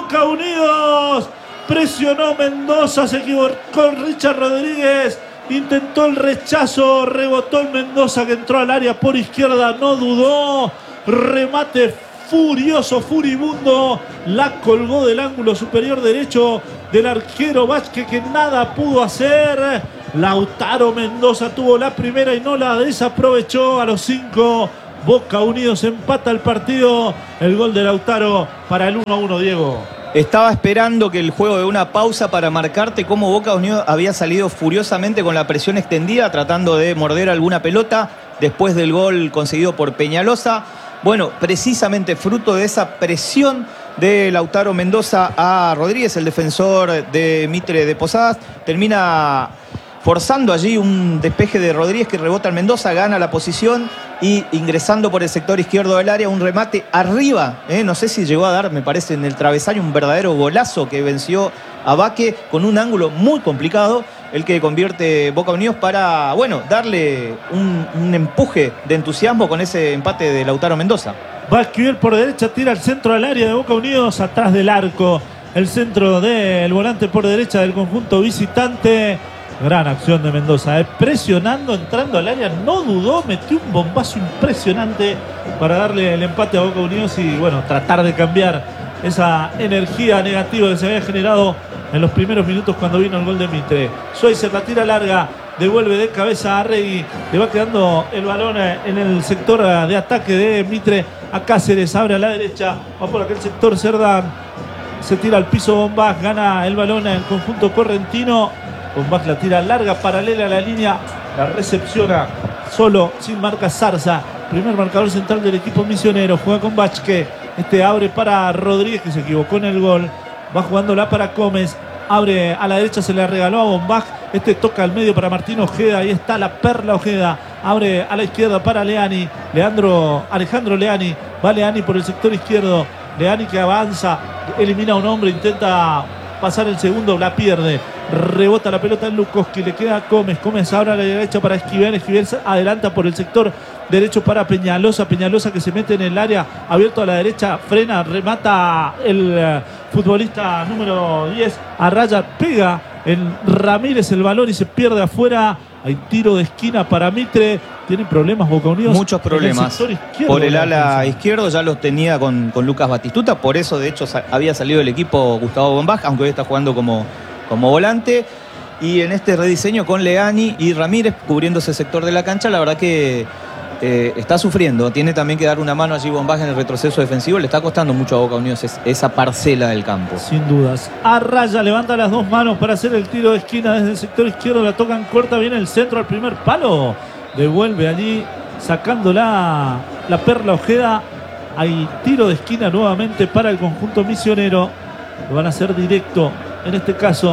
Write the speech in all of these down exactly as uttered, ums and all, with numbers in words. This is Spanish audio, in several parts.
Boca Unidos. Presionó Mendoza, se equivocó Richard Rodríguez. Intentó el rechazo, rebotó el Mendoza que entró al área por izquierda, no dudó. Remate furioso, furibundo. La colgó del ángulo superior derecho del arquero Vázquez, que nada pudo hacer. Lautaro Mendoza tuvo la primera y no la desaprovechó. A los cinco, Boca Unidos empata el partido. El gol de Lautaro para el uno a uno, Diego. Estaba esperando que el juego de una pausa para marcarte cómo Boca Unidos había salido furiosamente con la presión extendida, tratando de morder alguna pelota después del gol conseguido por Peñalosa. Bueno, precisamente fruto de esa presión de Lautaro Mendoza a Rodríguez, el defensor de Mitre de Posadas, termina forzando allí un despeje de Rodríguez que rebota al Mendoza, gana la posición y ingresando por el sector izquierdo del área, un remate arriba, ¿eh? No sé si llegó a dar, me parece, en el travesaño, un verdadero golazo que venció a Vázquez con un ángulo muy complicado, el que convierte Boca Unidos para, bueno, darle un, un empuje de entusiasmo con ese empate de Lautaro Mendoza. Vázquez por derecha, tira al centro del área de Boca Unidos, atrás del arco. El centro del volante por derecha del conjunto visitante. Gran acción de Mendoza, eh. presionando, entrando al área, no dudó, metió un bombazo impresionante para darle el empate a Boca Unidos y, bueno, tratar de cambiar esa energía negativa que se había generado en los primeros minutos cuando vino el gol de Mitre. Schweizer la tira larga, devuelve de cabeza a Arregui, le va quedando el balón en el sector de ataque de Mitre a Cáceres, abre a la derecha, va por aquel sector Cerdán, se tira al piso Bombás, gana el balón en el conjunto correntino. Bombás la tira larga, paralela a la línea, la recepciona solo, sin marca Zarza, primer marcador central del equipo misionero. Juega con Vázquez, este abre para Rodríguez, que se equivocó en el gol, va jugándola para Gómez, abre a la derecha, se le regaló a Bombás, este toca al medio para Martín Ojeda, ahí está la perla Ojeda, abre a la izquierda para Leani, Leandro, Alejandro Leani, va Leani por el sector izquierdo, Leani que avanza, elimina a un hombre, intenta pasar el segundo, la pierde, rebota la pelota en Lukoski, le queda a Gómez, Gómez abre a la derecha para Esquivel, Esquivel adelanta por el sector derecho para Peñalosa, Peñalosa que se mete en el área, abierto a la derecha, frena, remata el uh, futbolista número diez, a raya, pega en Ramírez el balón y se pierde afuera. Hay tiro de esquina para Mitre. Tienen problemas Boca Unidos. Muchos problemas. El por el ala izquierdo ya los tenía con, con Lucas Batistuta. Por eso, de hecho, había salido el equipo Gustavo Bombás, aunque hoy está jugando como, como volante. Y en este rediseño con Leani y Ramírez cubriendo ese sector de la cancha, la verdad que eh, está sufriendo. Tiene también que dar una mano allí Bombás en el retroceso defensivo. Le está costando mucho a Boca Unidos es, esa parcela del campo. Sin dudas. Arraya levanta las dos manos para hacer el tiro de esquina desde el sector izquierdo. La tocan corta, viene el centro al primer palo. Devuelve allí, sacándola la perla Ojeda. Hay tiro de esquina nuevamente para el conjunto misionero. Lo van a hacer directo. En este caso,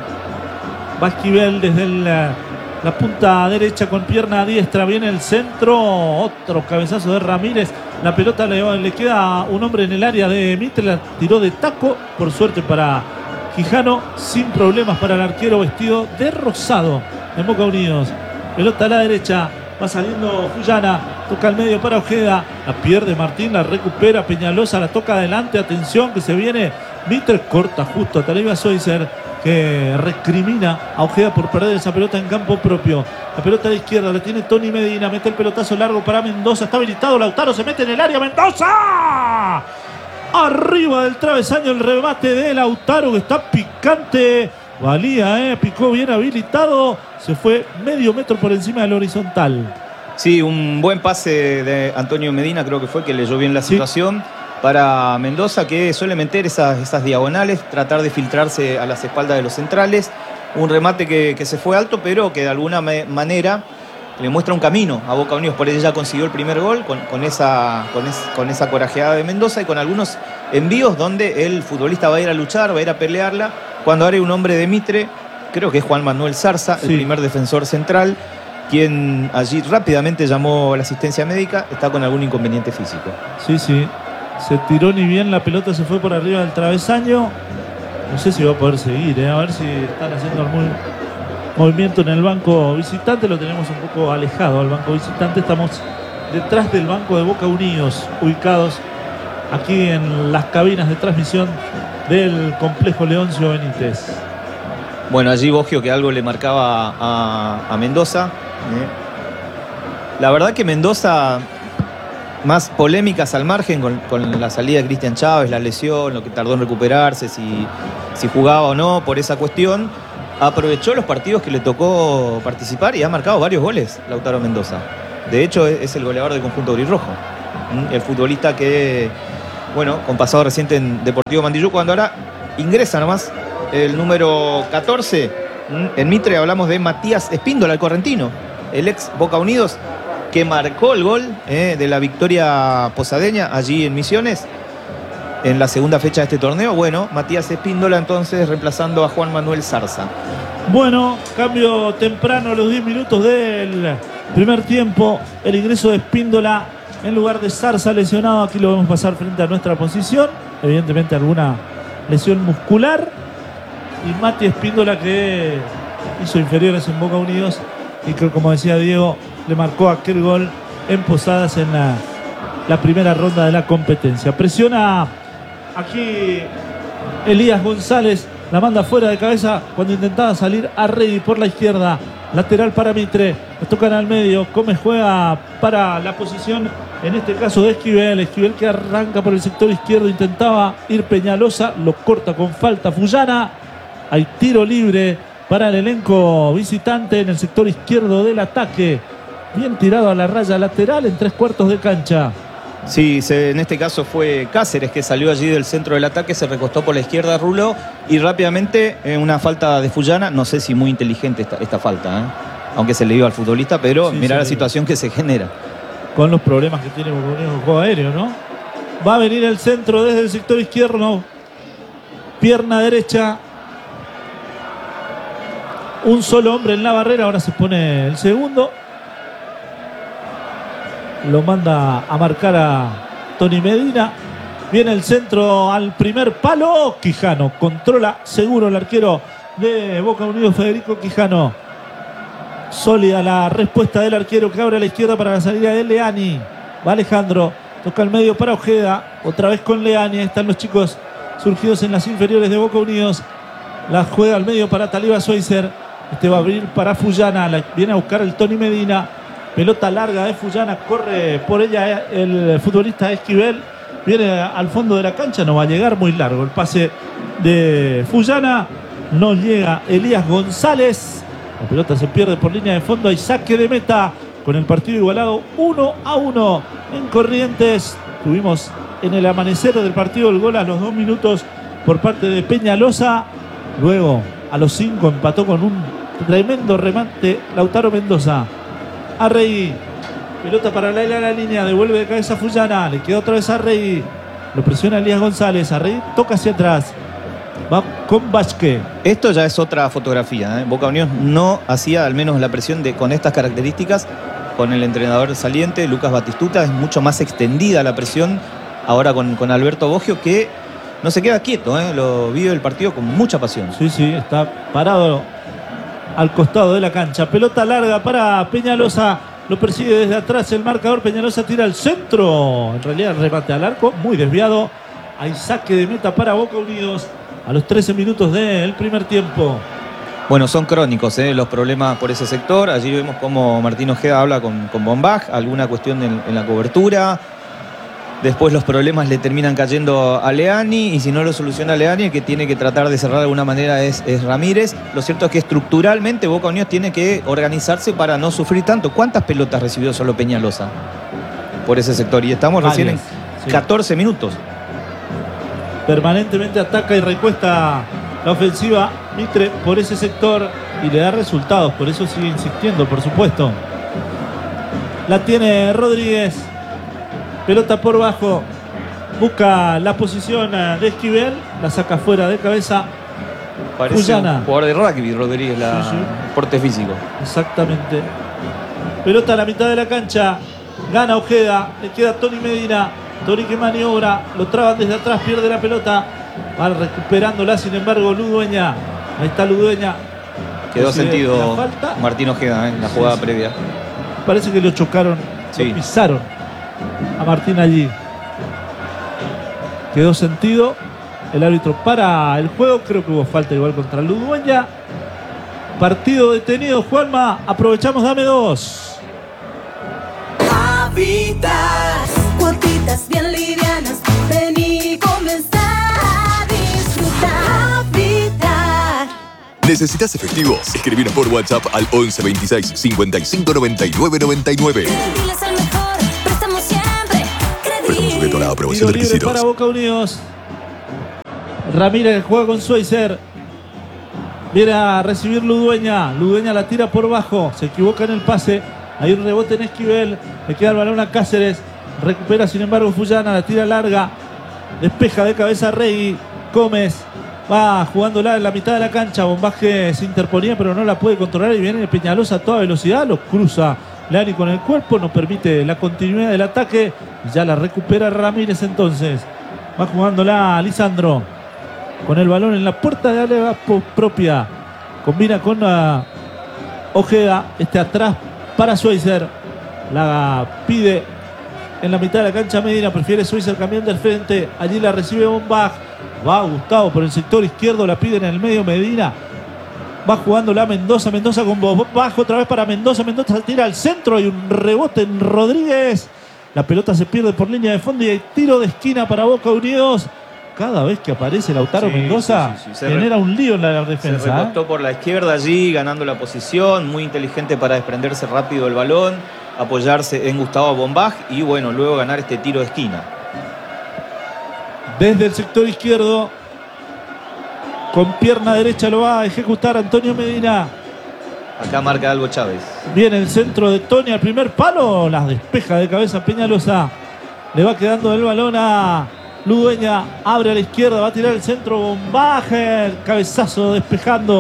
Vázquez desde el, la punta derecha con pierna diestra. Viene el centro. Otro cabezazo de Ramírez. La pelota le, le queda un hombre en el área de Mitre. La tiró de taco. Por suerte para Quijano. Sin problemas para el arquero vestido de rosado en Boca Unidos. Pelota a la derecha, va saliendo Fullana, toca al medio para Ojeda, la pierde Martín, la recupera Peñalosa, la toca adelante, atención que se viene Mitre, corta justo a Talibia Schweizer, que recrimina a Ojeda por perder esa pelota en campo propio. La pelota a la izquierda la tiene Tony Medina, mete el pelotazo largo para Mendoza, está habilitado Lautaro, se mete en el área, Mendoza. Arriba del travesaño el remate de Lautaro que está picante. Valía, eh, picó bien habilitado. Se fue medio metro por encima del horizontal. Sí, un buen pase de Antonio Medina, creo que fue, que leyó bien la situación. Sí. Para Mendoza, que suele meter esas, esas diagonales, tratar de filtrarse a las espaldas de los centrales. Un remate que, que se fue alto, pero que de alguna manera le muestra un camino a Boca Unidos. Por eso ya consiguió el primer gol con, con, esa, con, es, con esa corajeada de Mendoza y con algunos envíos donde el futbolista va a ir a luchar, va a ir a pelearla. Cuando ahora hay un hombre de Mitre, creo que es Juan Manuel Zarza, sí, el primer defensor central, quien allí rápidamente llamó a la asistencia médica, está con algún inconveniente físico. Sí, sí. Se tiró ni bien, la pelota se fue por arriba del travesaño. No sé si va a poder seguir, ¿eh? A ver si están haciendo algún movimiento en el banco visitante. Lo tenemos un poco alejado al banco visitante. Estamos detrás del banco de Boca Unidos, ubicados aquí en las cabinas de transmisión del complejo Leoncio Benítez. Bueno, allí Boggio que algo le marcaba a, a Mendoza. ¿eh? La verdad que Mendoza, más polémicas al margen con, con la salida de Cristian Chávez, la lesión, lo que tardó en recuperarse, si, si jugaba o no por esa cuestión, aprovechó los partidos que le tocó participar y ha marcado varios goles Lautaro Mendoza. De hecho, es el goleador del conjunto aurirrojo. El futbolista que, bueno, con pasado reciente en Deportivo Mandillú, cuando ahora ingresa nomás el número catorce. En Mitre hablamos de Matías Espíndola, el correntino, el ex Boca Unidos, que marcó el gol eh, de la victoria posadeña allí en Misiones en la segunda fecha de este torneo. Bueno, Matías Espíndola entonces reemplazando a Juan Manuel Zarza. Bueno, cambio temprano a los diez minutos del primer tiempo. El ingreso de Espíndola en lugar de Zarza lesionado. Aquí lo vemos pasar frente a nuestra posición. Evidentemente alguna lesión muscular. Y Mati Espíndola, que hizo inferiores en Boca Unidos y que, como decía Diego, le marcó aquel gol en Posadas en la, la primera ronda de la competencia. Presiona aquí Elías González, la manda fuera de cabeza cuando intentaba salir a Arregui por la izquierda. Lateral para Mitre, lo tocan al medio. Gómez juega para la posición, en este caso de Esquivel. Esquivel que arranca por el sector izquierdo, intentaba ir Peñalosa, lo corta con falta Fullana. Hay tiro libre para el elenco visitante en el sector izquierdo del ataque. Bien tirado a la raya lateral en tres cuartos de cancha. Sí, se, en este caso fue Cáceres que salió allí del centro del ataque, se recostó por la izquierda Rulo y rápidamente eh, una falta de Fullana. No sé si muy inteligente esta, esta falta, ¿eh? Aunque se le iba al futbolista, pero sí, mirá la situación que se genera. Con los problemas que tiene Boca Unidos con el juego aéreo, ¿no? Va a venir el centro desde el sector izquierdo. Pierna derecha. Un solo hombre en la barrera, ahora se pone el segundo. Lo manda a marcar a Tony Medina. Viene el centro al primer palo. Quijano controla seguro el arquero de Boca Unidos, Federico Quijano. Sólida la respuesta del arquero que abre a la izquierda para la salida de Leani. Va Alejandro, toca al medio para Ojeda. Otra vez con Leani. Ahí están los chicos surgidos en las inferiores de Boca Unidos. La juega al medio para Taliba Schweitzer. Este va a abrir para Fullana. La viene a buscar el Tony Medina. Pelota larga de Fullana. Corre por ella el futbolista Esquivel. Viene al fondo de la cancha. No va a llegar, muy largo el pase de Fullana. No llega Elías González. La pelota se pierde por línea de fondo. Hay saque de meta con el partido igualado uno a uno en Corrientes. Tuvimos en el amanecer del partido el gol a los dos minutos por parte de Peñalosa. Luego a los cinco empató con un tremendo remate Lautaro Mendoza. Arregui, pelota para la, la, la línea, devuelve de cabeza a Fullana, le queda otra vez a Arregui, lo presiona Elías González. Arregui toca hacia atrás, va con Vázquez. Esto ya es otra fotografía, ¿eh? Boca Unidos no hacía al menos la presión de, con estas características con el entrenador saliente Lucas Batistuta. Es mucho más extendida la presión ahora con, con Alberto Boggio, que no se queda quieto, ¿eh? Lo vive el partido con mucha pasión. Sí, sí, está parado al costado de la cancha. Pelota larga para Peñalosa. Lo persigue desde atrás el marcador. Peñalosa tira al centro. En realidad remate al arco, muy desviado. Hay saque de meta para Boca Unidos a los trece minutos del primer tiempo. Bueno, son crónicos ¿eh? los problemas por ese sector. Allí vemos cómo Martín Ojeda habla con, con Bombach. Alguna cuestión en, en la cobertura. Después los problemas le terminan cayendo a Leani, y si no lo soluciona Leani, el que tiene que tratar de cerrar de alguna manera es, es Ramírez. Lo cierto es que estructuralmente Boca Unidos tiene que organizarse para no sufrir tanto. ¿Cuántas pelotas recibió solo Peñalosa por ese sector? Y estamos recién en sí. catorce minutos. Permanentemente ataca y recuesta la ofensiva Mitre por ese sector y le da resultados. Por eso sigue insistiendo, por supuesto. La tiene Rodríguez. Pelota por bajo, busca la posición de Esquivel, la saca fuera de cabeza. Parece Fullana. Un jugador de rugby, Rodríguez, la sí, sí. porte físico. Exactamente. Pelota a la mitad de la cancha, gana Ojeda, le queda Tony Medina. Tony que maniobra, lo traban desde atrás, pierde la pelota, va recuperándola, sin embargo, Ludueña. Ahí está Ludueña. Quedó sentido Martín Ojeda en ¿eh? la jugada sí, sí. previa. Parece que lo chocaron, sí. lo pisaron a Martín allí. Quedó sentido. El árbitro para el juego. Creo que hubo falta igual contra Ludueña. Partido detenido, Juanma. Aprovechamos, dame dos. Habitas, cuotitas bien livianas. Vení y comenzá a disfrutar. Habitat. ¿Necesitas efectivo? Escribinos por WhatsApp al once veintiséis cincuenta y cinco noventa y nueve noventa y nueve. Credible es el mejor, préstamo siempre. Préstamo sujeto a la aprobación Tiro de libre para requisitos. Boca Unidos. Ramírez juega con Schweizer. Viene a recibir Ludueña. Ludueña la tira por bajo. Se equivoca en el pase. Hay un rebote en Esquivel. Le queda el balón a Cáceres. Recupera sin embargo Fullana. La tira larga. Despeja de cabeza Rey. Gómez va jugándola en la mitad de la cancha. Bombaje se interponía pero no la puede controlar. Y viene Peñalosa a toda velocidad. Lo cruza Lani con el cuerpo. No permite la continuidad del ataque. Ya la recupera Ramírez entonces. Va jugándola Lisandro. Con el balón en la puerta de área propia. Combina con uh, Ojeda. Este atrás para Schweizer. La pide en la mitad de la cancha Medina. Prefiere Schweizer cambiando al frente. Allí la recibe Bombach. Va Gustavo por el sector izquierdo. La pide en el medio Medina. Va jugando la Mendoza. Mendoza con Bombach. Otra vez para Mendoza. Mendoza tira al centro. Hay un rebote en Rodríguez. La pelota se pierde por línea de fondo. Y hay tiro de esquina para Boca Unidos. Cada vez que aparece Lautaro Sí, Mendoza, sí, sí, sí. genera re... un lío en la Se defensa. recostó ¿eh? por la izquierda allí, ganando la posición, muy inteligente para desprenderse rápido del balón, apoyarse en Gustavo Bombach y bueno, luego ganar este tiro de esquina. Desde el sector izquierdo, con pierna derecha lo va a ejecutar Antonio Medina. Acá marca Albo Chávez. Viene el centro de Tony al primer palo, las despeja de cabeza Peñalosa. Le va quedando el balón a Ludueña, abre a la izquierda, va a tirar el centro, Bombaje, cabezazo despejando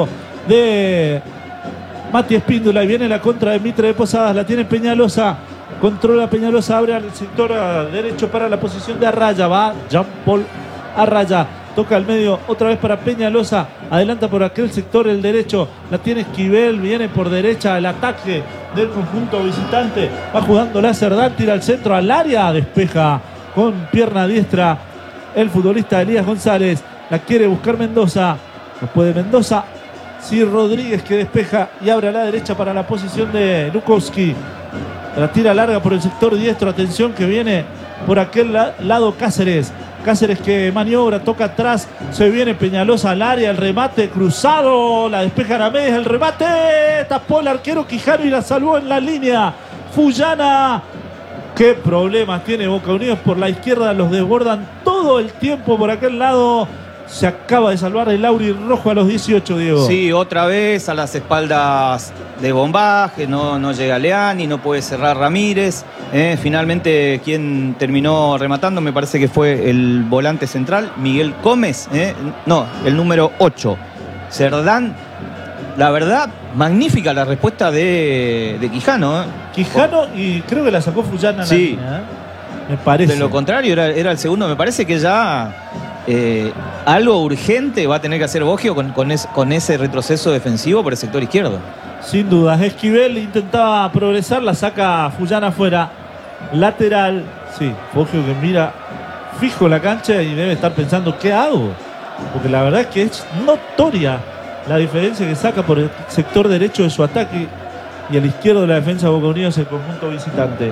de Mati Espíndola y viene la contra de Mitre de Posadas, la tiene Peñalosa, controla Peñalosa, abre al sector derecho para la posición de Arraya, va Jean Paul Arraya, toca al medio otra vez para Peñalosa, adelanta por aquel sector el derecho, la tiene Esquivel, viene por derecha el ataque del conjunto visitante, va jugando la Cerdán, tira al centro al área, despeja con pierna diestra el futbolista Elías González, la quiere buscar Mendoza, no puede Mendoza, sí Rodríguez que despeja y abre a la derecha para la posición de Lukowski, la tira larga por el sector diestro, atención que viene por aquel la lado Cáceres, Cáceres que maniobra, toca atrás, se viene Peñalosa al área, el remate cruzado, la despeja a la media, el remate, tapó el arquero Quijano y la salvó en la línea, Fullana. Qué problemas tiene Boca Unidos por la izquierda, los desbordan todo el tiempo por aquel lado. Se acaba de salvar el Lauri Rojo a los dieciocho, Diego. Sí, otra vez a las espaldas de Bombaje, no, no llega Leani, no puede cerrar Ramírez. Eh, finalmente, quien terminó rematando me parece que fue el volante central, Miguel Gómez. Eh, no, el número ocho, Cerdán. La verdad, magnífica la respuesta de, de Quijano. ¿eh? Quijano y creo que la sacó Fullana. Sí. La línea, ¿eh? Me parece. De lo contrario, era, era el segundo. Me parece que ya eh, algo urgente va a tener que hacer Boggio con, con, es, con ese retroceso defensivo por el sector izquierdo. Sin dudas. Esquivel intentaba progresar, la saca Fullana afuera. Lateral. Sí, Boggio que mira fijo la cancha y debe estar pensando, ¿qué hago? Porque la verdad es que es notoria la diferencia que saca por el sector derecho de su ataque y el izquierdo de la defensa de Boca Unidos el conjunto visitante.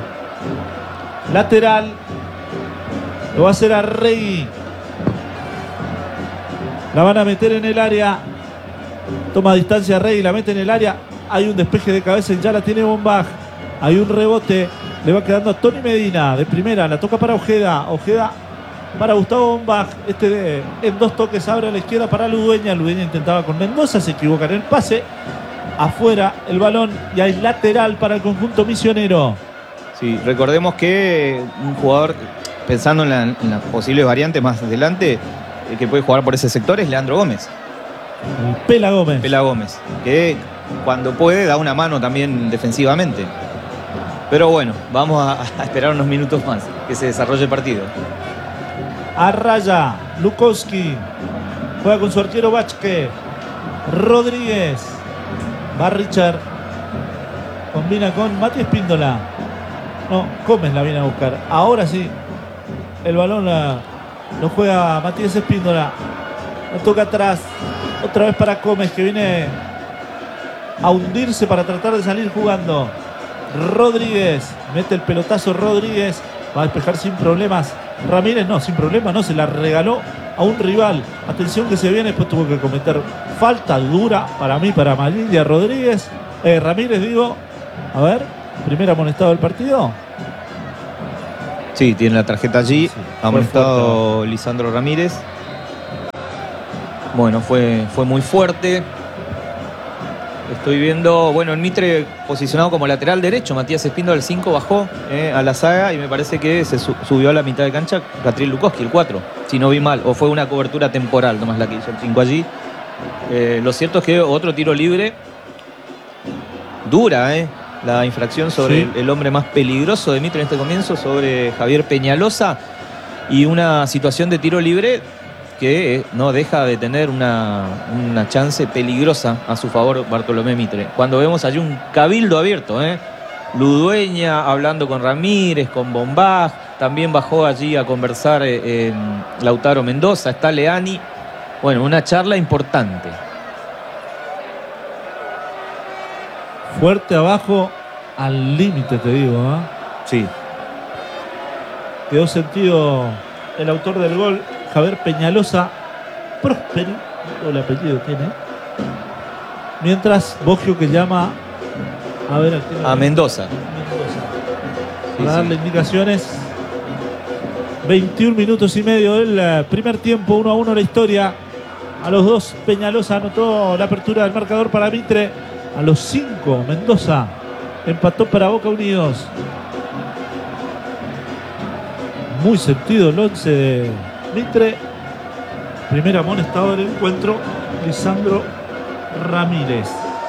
Lateral. Lo va a hacer a Rey. La van a meter en el área. Toma distancia Rey, la mete en el área. Hay un despeje de cabeza y ya la tiene Bombach. Hay un rebote. Le va quedando a Tony Medina de primera. La toca para Ojeda. Ojeda para Gustavo Bombach. Este de, en dos toques abre a la izquierda para Ludueña. Ludueña intentaba con Mendoza. Se equivoca en el pase. Afuera el balón y hay lateral para el conjunto misionero. Sí, recordemos que un jugador, pensando en, la, en las posibles variantes más adelante, el que puede jugar por ese sector es Leandro Gómez. El Pela Gómez. Pela Gómez, que cuando puede da una mano también defensivamente. Pero bueno, vamos a, a esperar unos minutos más que se desarrolle el partido. Arraya, Lukowski, juega con su arquero Vázquez, Rodríguez, va Richard, combina con Mati Espíndola, no, Gómez la viene a buscar, ahora sí, el balón la Lo juega Matías Espíndola. Lo toca atrás. Otra vez para Gómez, que viene a hundirse para tratar de salir jugando. Rodríguez. Mete el pelotazo Rodríguez. Va a despejar sin problemas. Ramírez no, sin problema no. Se la regaló a un rival. Atención que se viene. Después tuvo que cometer falta dura para mí, para Malidia Rodríguez. Eh, Ramírez, digo. A ver. Primer amonestado del partido. Sí, tiene la tarjeta allí. Sí, amonestado Lisandro Ramírez. Bueno, fue, fue muy fuerte. Estoy viendo, bueno, en Mitre posicionado como lateral derecho. Matías Espíndola, el cinco, bajó eh, a la saga y me parece que se su subió a la mitad de cancha Catriel Lukowski, el cuatro. Si no vi mal, o fue una cobertura temporal nomás la que hizo el cinco allí. Eh, lo cierto es que otro tiro libre. Dura, ¿eh? La infracción sobre Sí. el, el hombre más peligroso de Mitre en este comienzo, sobre Javier Peñalosa. Y una situación de tiro libre que eh, no deja de tener una, una chance peligrosa a su favor Bartolomé Mitre. Cuando vemos allí un cabildo abierto, ¿eh? Ludueña hablando con Ramírez, con Bombaj. También bajó allí a conversar eh, eh, Lautaro Mendoza, está Leani. Bueno, una charla importante. Fuerte abajo, al límite, te digo. ¿eh? Sí. Quedó sentido el autor del gol, Javier Peñalosa. Prosperi, el apellido tiene. Mientras Boggio que llama a ver a, A Mendoza. Mendoza. Sí, Para sí. darle indicaciones. veintiún minutos y medio del eh, primer tiempo, uno a uno la historia. A los dos Peñalosa anotó la apertura del marcador para Mitre. A los cinco Mendoza empató para Boca Unidos. Muy sentido el once de Mitre. Primer amonestado del encuentro, Lisandro Ramírez.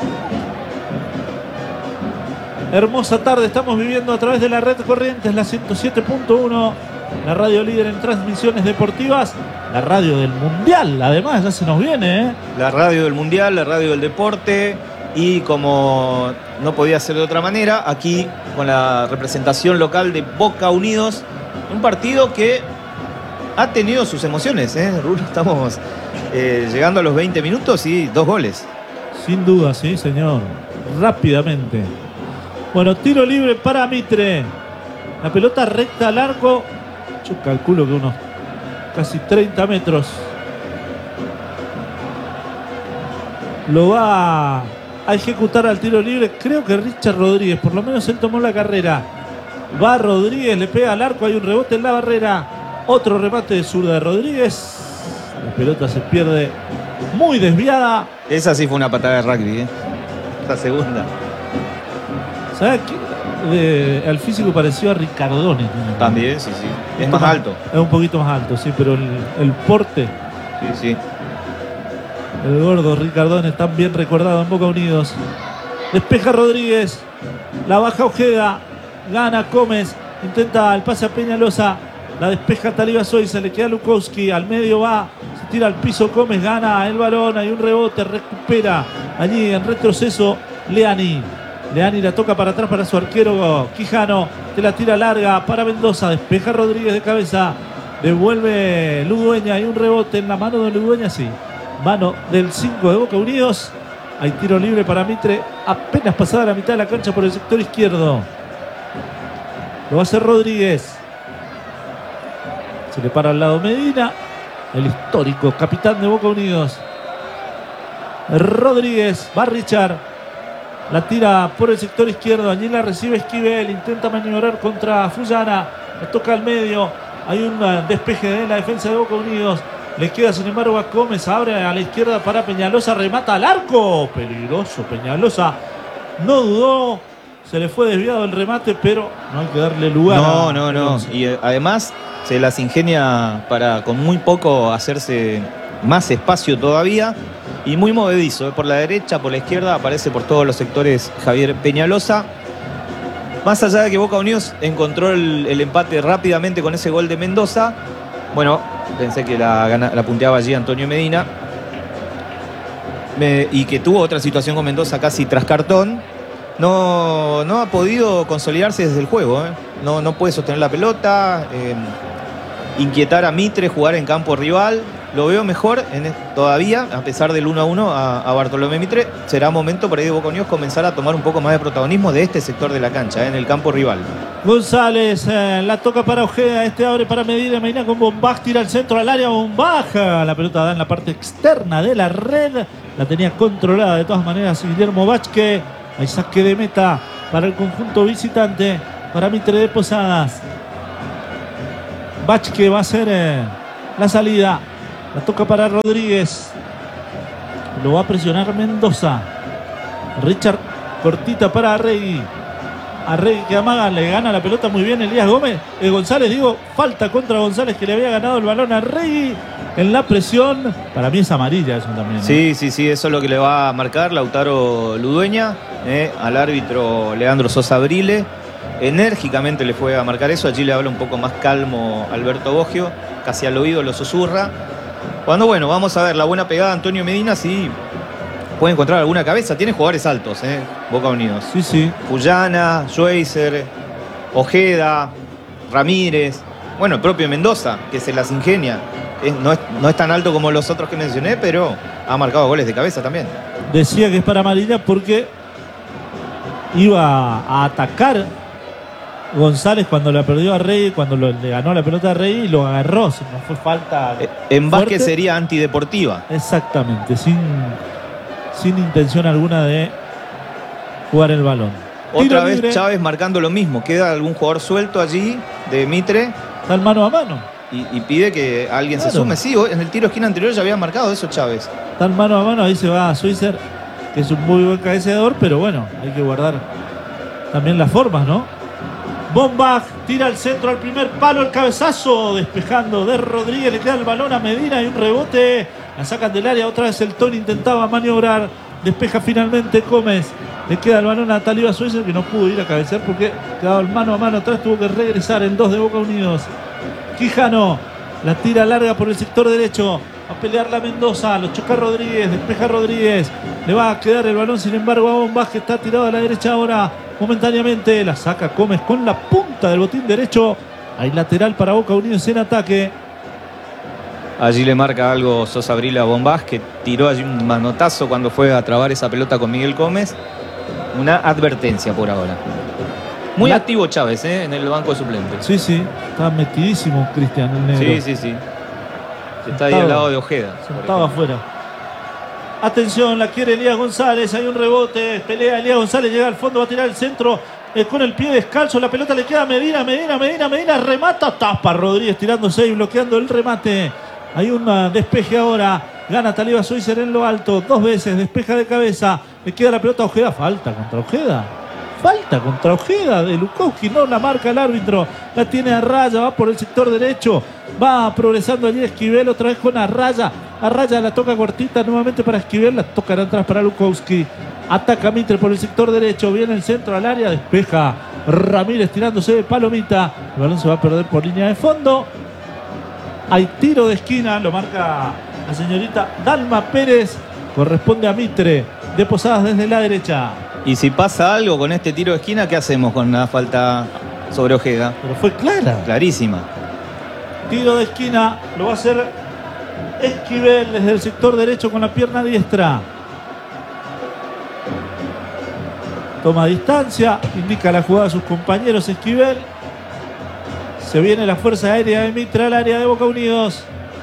Hermosa tarde estamos viviendo a través de la red Corrientes, la ciento siete punto uno, la radio líder en transmisiones deportivas, la radio del Mundial, además ya se nos viene, ¿eh? La radio del Mundial, la radio del deporte. Y como no podía ser de otra manera, aquí con la representación local de Boca Unidos, un partido que ha tenido sus emociones, ¿eh? Rulo, estamos eh, llegando a los veinte minutos y dos goles. Sin duda, sí, señor. Rápidamente. Bueno, tiro libre para Mitre. La pelota recta al arco. Yo calculo que unos casi treinta metros. Lo va a ejecutar al tiro libre. Creo que Richard Rodríguez, por lo menos él tomó la carrera. Va Rodríguez, le pega al arco, hay un rebote en la barrera. Otro remate de zurda de Rodríguez. La pelota se pierde muy desviada. Esa sí fue una patada de rugby, ¿eh? La segunda. ¿Sabes qué? Eh, al físico pareció a Ricardone. También, sí, sí. Es Un más poco alto. Es un poquito más alto, sí, pero el, el porte, Sí, sí. el gordo Ricardone, tan bien recordado en Boca Unidos. Despeja Rodríguez, la baja Ojeda, gana Gómez, intenta el pase a Peñalosa, la despeja Taliba Soiza, le queda Lukowski, al medio va, se tira al piso Gómez, gana el balón, hay un rebote, recupera allí en retroceso Leani. Leani la toca para atrás para su arquero Quijano, te la tira larga para Mendoza, despeja Rodríguez de cabeza, devuelve Ludueña, hay un rebote en la mano de Ludueña, sí, mano del cinco de Boca Unidos. Hay tiro libre para Mitre, apenas pasada la mitad de la cancha por el sector izquierdo. Lo va a hacer Rodríguez. Se le para al lado Medina, el histórico capitán de Boca Unidos. Rodríguez, va Richard. La tira por el sector izquierdo, allí la recibe Esquivel, intenta maniobrar contra Fullana, le toca al medio, hay un despeje de la defensa de Boca Unidos, le queda sin embargo a Gómez, abre a la izquierda para Peñalosa, remata al arco, peligroso Peñalosa, no dudó, se le fue desviado el remate, pero no hay que darle lugar. No, a... no, no. Y eh, además se las ingenia para con muy poco hacerse más espacio todavía. Y muy movedizo, eh, por la derecha, por la izquierda, aparece por todos los sectores Javier Peñalosa. Más allá de que Boca Unidos encontró el, el empate rápidamente con ese gol de Mendoza. Bueno, pensé que la, gana, la punteaba allí Antonio Medina. Me, y que tuvo otra situación con Mendoza casi tras cartón. No, no ha podido consolidarse desde el juego, eh. no, no puede sostener la pelota. Eh, inquietar a Mitre, jugar en campo rival. Lo veo mejor en, todavía, a pesar del uno a uno a, a Bartolomé Mitre. Será momento por ahí de Boca Unidos comenzar a tomar un poco más de protagonismo de este sector de la cancha, eh, en el campo rival. González eh, la toca para Ojeda, este abre para Medina, Medina con Bombaj, tira al centro al área, Bombaj, la pelota da en la parte externa de la red, la tenía controlada de todas maneras Guillermo Vázquez. Hay saque de meta para el conjunto visitante, para Mitre de Posadas. Vázquez va a ser eh, la salida, la toca para Rodríguez, lo va a presionar Mendoza. Richard cortita para Arregui. Arregui que amaga, le gana la pelota muy bien Elías Gómez. Eh, González, digo, falta contra González, que le había ganado el balón a Arregui en la presión. Para mí es amarilla eso también, ¿eh? Sí, sí, sí, eso es lo que le va a marcar Lautaro Ludueña, eh, al árbitro Leandro Sosa Brile. Enérgicamente le fue a marcar eso. Allí le habla un poco más calmo Alberto Boggio, casi al oído lo susurra. Cuando, bueno, vamos a ver la buena pegada de Antonio Medina, si puede encontrar alguna cabeza. Tiene jugadores altos, eh, Boca Unidos. Sí, sí. Puyana, Schweizer, Ojeda, Ramírez. Bueno, el propio Mendoza, que se las ingenia. Es, no, es, no es tan alto como los otros que mencioné, pero ha marcado goles de cabeza también. Decía que es para amarilla porque iba a atacar González cuando la perdió a Rey, cuando lo, le ganó la pelota a Rey y lo agarró. Si no fue falta. Eh, en Vázquez fuerte. sería antideportiva. Exactamente, sin, sin intención alguna de jugar el balón. Otra Tiro vez libre. Chávez marcando lo mismo. Queda algún jugador suelto allí de Mitre Está mano a mano. y, y pide que alguien Claro. se sume. Sí, en el tiro esquina anterior ya había marcado eso Chávez. Está mano a mano, ahí se va a Schweizer, que es un muy buen cabeceador, pero bueno, hay que guardar también las formas, ¿no? Bombach tira al centro al primer palo, el cabezazo, despejando de Rodríguez, le queda el balón a Medina y un rebote, la sacan del área, otra vez el Tony intentaba maniobrar, despeja finalmente Gómez, le queda el balón a Taliba Schweizer, que no pudo ir a cabecear porque quedaba mano a mano atrás, tuvo que regresar el dos de Boca Unidos. Quijano la tira larga por el sector derecho, a pelear la Mendoza, lo choca Rodríguez, despeja Rodríguez, le va a quedar el balón sin embargo a Bombach, que está tirado a la derecha ahora momentáneamente, la saca Gómez con la punta del botín derecho, hay lateral para Boca Unidos en ataque. Allí le marca algo Sosa Brile a Bombás, que tiró allí un manotazo cuando fue a trabar esa pelota con Miguel Gómez. Una advertencia por ahora. Muy La... activo Chávez, ¿eh? En el banco de suplentes. Sí, sí, está metidísimo Cristian el negro. Sí, sí, sí. Está ahí al lado de Ojeda. Sentado afuera. Atención, la quiere Elías González, hay un rebote, pelea Elías González, llega al fondo, va a tirar el centro eh, con el pie descalzo, la pelota le queda a Medina, Medina, Medina, Medina, remata, tapa Rodríguez tirándose y bloqueando el remate. Hay un uh, despeje ahora, gana Taliba Schweizer en lo alto, dos veces, despeja de cabeza, le queda la pelota a Ojeda, falta contra Ojeda. Falta contra Ojeda de Lukowski, no la marca el árbitro, la tiene Arraya, va por el sector derecho, va progresando allí Esquivel otra vez con Arraya, Arraya la toca cortita nuevamente para Esquivel, la toca atrás para Lukowski, ataca Mitre por el sector derecho, viene el centro al área, despeja Ramírez tirándose de palomita, el balón se va a perder por línea de fondo, hay tiro de esquina, lo marca la señorita Dalma Pérez, corresponde a Mitre de Posadas desde la derecha. Y si pasa algo con este tiro de esquina, ¿qué hacemos con la falta sobre Ojeda? Pero fue clara. Clarísima. Tiro de esquina, lo va a hacer Esquivel desde el sector derecho con la pierna diestra. Toma distancia, indica la jugada a sus compañeros Esquivel. Se viene la fuerza aérea de Mitre al área de Boca Unidos.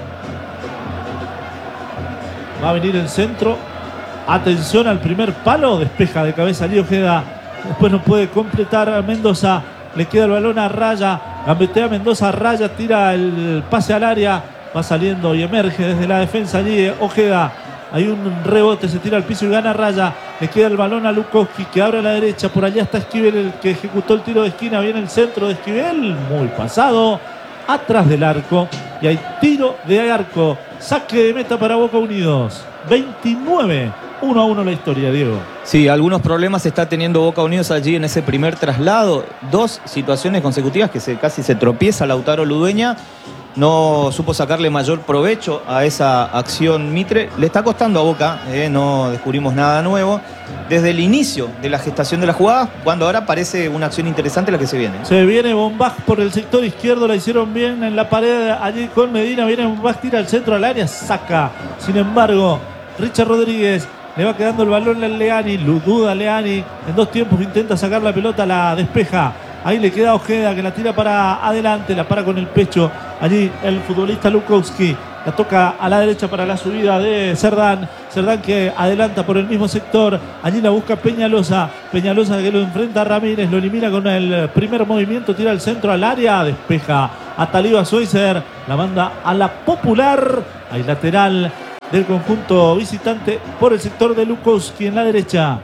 Va a venir el centro. Atención al primer palo, despeja de cabeza Lío Ojeda, después no puede completar a Mendoza, le queda el balón a Raya, gambetea Mendoza, Raya tira el pase al área, va saliendo y emerge desde la defensa allí Ojeda, hay un rebote, se tira al piso y gana Raya, le queda el balón a Lukowski que abre a la derecha, por allá está Esquivel el que ejecutó el tiro de esquina, viene el centro de Esquivel, muy pasado, atrás del arco y hay tiro de arco, saque de meta para Boca Unidos, veintinueve. uno a uno la historia, Diego. Sí, algunos problemas está teniendo Boca Unidos allí en ese primer traslado. Dos situaciones consecutivas que se, casi se tropieza Lautaro Ludueña. no supo sacarle mayor provecho a esa acción Mitre. Le está costando a Boca, eh, no descubrimos nada nuevo. Desde el inicio de la gestación de la jugada, cuando ahora parece una acción interesante la que se viene. Se viene Bombach por el sector izquierdo, la hicieron bien en la pared allí con Medina. Viene Bombach, tira al centro al área, saca. Sin embargo, Richard Rodríguez le va quedando el balón a Leani, lo duda Leani. En dos tiempos intenta sacar la pelota, la despeja. Ahí le queda Ojeda que la tira para adelante, la para con el pecho. Allí el futbolista Lukowski la toca a la derecha para la subida de Cerdán. Cerdán que adelanta por el mismo sector. Allí la busca Peñalosa. Peñalosa que lo enfrenta a Ramírez. Lo elimina con el primer movimiento. Tira el centro al área. Despeja a Taliba Schweitzer. La manda a la Popular. Hay lateral del conjunto visitante por el sector de Lukowski en la derecha.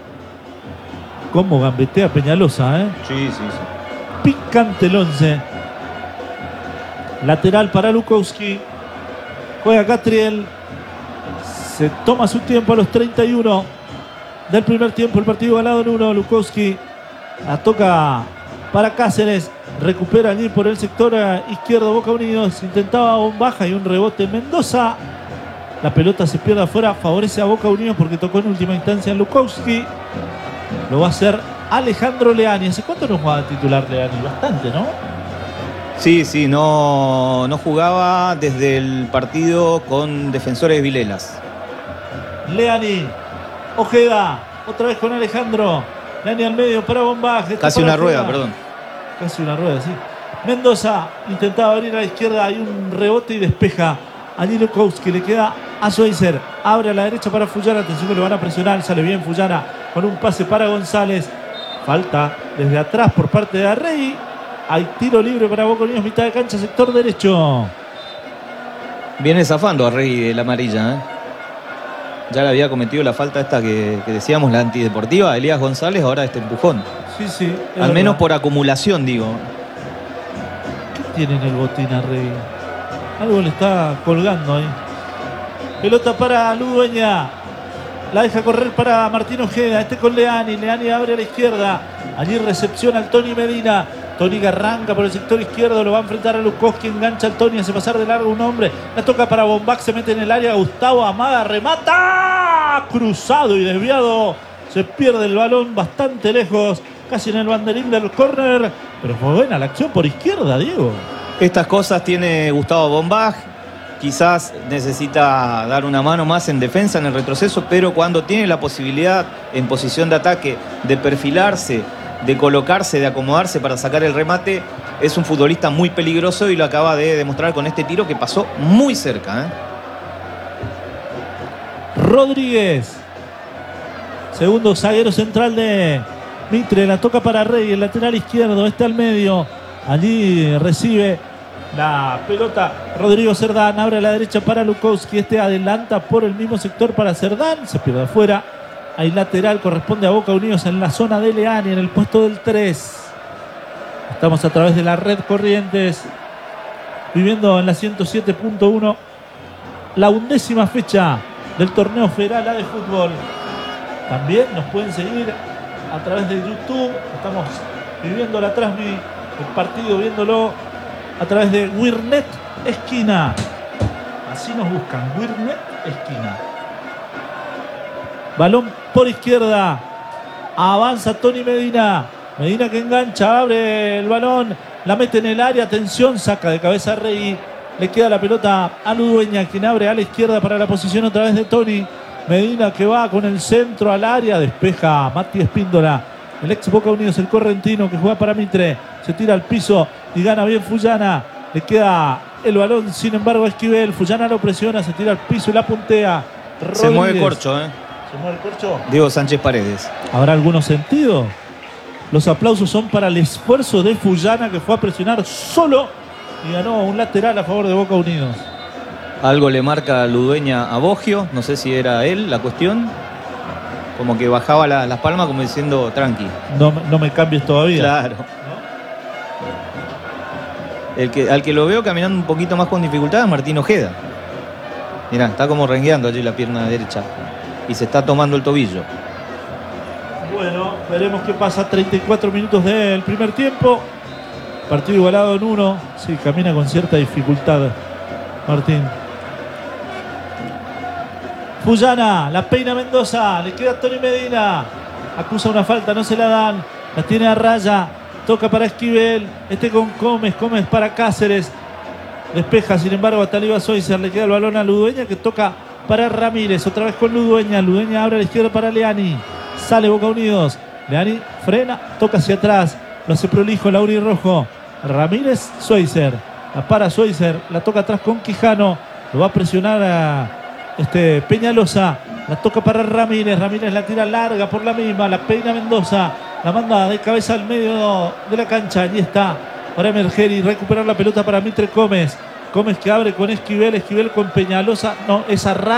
Cómo gambetea Peñalosa, ¿eh? Sí, sí, sí. Picante el once. Lateral para Lukowski. Juega Catriel. Se toma su tiempo a los treinta y uno del primer tiempo. El partido ganado en uno. Lukowski la toca para Cáceres. Recupera allí por el sector izquierdo Boca Unidos. Intentaba bombaja y un rebote en Mendoza. La pelota se pierde afuera. Favorece a Boca Unidos porque tocó en última instancia en Lukowski. Lo va a hacer Alejandro Leani. ¿Hace cuánto no jugaba titular Leani? Bastante, ¿no? Sí, sí, no, no jugaba desde el partido con Defensores Vilelas. Leani, Ojeda, otra vez con Alejandro. Leani al medio para Bombaje. Casi una rueda, perdón. Casi una rueda, sí. Mendoza intentaba abrir a la izquierda. Hay un rebote y despeja. Allí Lukowski le queda a Schweitzer. Abre a la derecha para Fullana. Atención que lo van a presionar. Sale bien Fullana con un pase para González. Falta desde atrás por parte de Arrey. Hay tiro libre para Boca Unidos, mitad de cancha, sector derecho. Viene zafando Arrey de la amarilla, ¿eh? Ya le había cometido la falta esta que, que decíamos, la antideportiva. Elías González, ahora este empujón. Sí, sí. Al verdad. menos por acumulación, digo. ¿Qué tiene en el botín Arrey? Algo le está colgando ahí. Pelota para Ludueña. La deja correr para Martín Ojeda. Este con Leani. Leani abre a la izquierda. Allí recepciona al Tony Medina. Tony que arranca por el sector izquierdo. Lo va a enfrentar a Lukowski. Engancha al Tony. Hace pasar de largo un hombre. La toca para Bombach. Se mete en el área. Gustavo amaga. Remata. Cruzado y desviado. Se pierde el balón bastante lejos. Casi en el banderín del córner. Pero fue buena la acción por izquierda, Diego. Estas cosas tiene Gustavo Bombach. Quizás necesita dar una mano más en defensa, en el retroceso, pero cuando tiene la posibilidad en posición de ataque de perfilarse, de colocarse, de acomodarse para sacar el remate, es un futbolista muy peligroso y lo acaba de demostrar con este tiro que pasó muy cerca, ¿eh? Rodríguez, segundo zaguero central de Mitre, la toca para Rey, el lateral izquierdo, está al medio, allí recibe la pelota Rodrigo Cerdán, abre a la derecha para Lukowski, este adelanta por el mismo sector para Cerdán, se pierde afuera. Hay lateral, corresponde a Boca Unidos en la zona de Leani, en el puesto del tres. Estamos a través de la red Corrientes, viviendo en la ciento siete punto uno, la undécima fecha del torneo federal A de fútbol. También nos pueden seguir a través de YouTube. Estamos viviendo la transmisión, el partido, viéndolo a través de Wirnet Esquina. Así nos buscan, Wirnet Esquina. Balón por izquierda. Avanza Tony Medina. Medina que engancha, abre el balón, la mete en el área. Atención, saca de cabeza a Rey. Le queda la pelota a Ludueña, quien abre a la izquierda para la posición otra vez de Tony. Medina que va con el centro al área. Despeja Mati Espíndola. El ex Boca Unidos, el correntino que juega para Mitre. Se tira al piso y gana bien Fullana. Le queda el balón, sin embargo, a Esquivel. Fullana lo presiona, se tira al piso y la puntea. Rodríguez. Se mueve Corcho, ¿eh? ¿Se mueve el Corcho? Diego Sánchez Paredes. ¿Habrá algún sentido? Los aplausos son para el esfuerzo de Fullana, que fue a presionar solo y ganó un lateral a favor de Boca Unidos. Algo le marca Ludueña a Boggio. No sé si era él la cuestión. Como que bajaba la, las palmas como diciendo tranqui. No, no me cambies todavía. Claro. El que, al que lo veo caminando un poquito más con dificultad es Martín Ojeda. Mirá, está como rengueando allí la pierna derecha. Y se está tomando el tobillo. Bueno, veremos qué pasa. treinta y cuatro minutos del primer tiempo. Partido igualado en uno. Sí, camina con cierta dificultad Martín. Fullana, la peina Mendoza, le queda Tony Medina. Acusa una falta, no se la dan. La tiene a raya. Toca para Esquivel. Este con Gómez. Gómez para Cáceres. Despeja, sin embargo, a Taliba Soiser. Le queda el balón a Ludueña, que toca para Ramírez. Otra vez con Ludueña. Ludueña abre a la izquierda para Leani. Sale Boca Unidos. Leani frena, toca hacia atrás. Lo hace prolijo Lauri Rojo. Ramírez, Soiser. La para Soiser. La toca atrás con Quijano. Lo va a presionar a este Peñalosa. La toca para Ramírez. Ramírez la tira larga por la misma. La peina Mendoza. La manda de cabeza al medio de la cancha. Allí está para emerger y recuperar la pelota para Mitre Gómez. Gómez que abre con Esquivel. Esquivel con Peñalosa. No, esa raya.